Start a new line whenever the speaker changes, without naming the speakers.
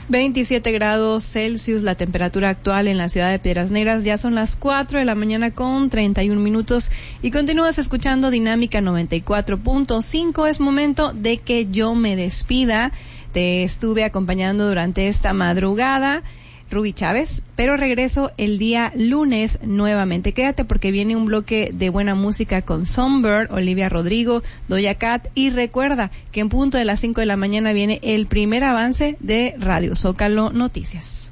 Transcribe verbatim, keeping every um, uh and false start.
veintisiete grados Celsius, la temperatura actual en la ciudad de Piedras Negras. Ya son las cuatro de la mañana con treinta y un minutos y continúas escuchando Dinámica noventa y cuatro punto cinco. Es momento de que yo me despida. Te estuve acompañando durante esta madrugada, Ruby Chávez, pero regreso el día lunes nuevamente. Quédate porque viene un bloque de buena música con Songbird, Olivia Rodrigo, Doja Cat, y recuerda que en punto de las cinco de la mañana viene el primer avance de Radio Zócalo Noticias.